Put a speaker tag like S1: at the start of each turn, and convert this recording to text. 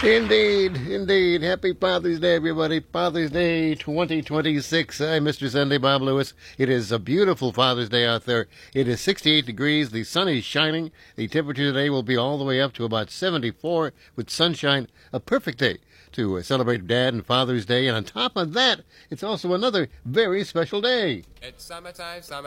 S1: Indeed, indeed. Happy Father's Day, everybody. Father's Day 2026. I'm Mr. Sunday Bob Lewis. It is a beautiful Father's Day out there. It is 68 degrees. The sun is shining. The temperature today will be all the way up to about 74 with sunshine. A perfect day to celebrate Dad and Father's Day. And on top of that, it's also another very special day.
S2: It's summertime,